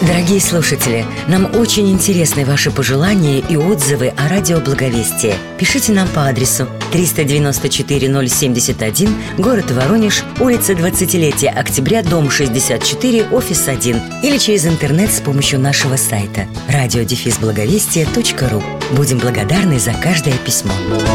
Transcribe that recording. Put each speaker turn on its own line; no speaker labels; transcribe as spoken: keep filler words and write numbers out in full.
Дорогие слушатели, нам очень интересны ваши пожелания и отзывы о радио Благовестие. Пишите нам по адресу триста девяносто четыре ноль семьдесят один, город Воронеж, улица двадцатилетия октября, дом шестьдесят четыре, офис один, или через интернет с помощью нашего сайта радио дефис благовестие точка ру. Будем благодарны за каждое письмо.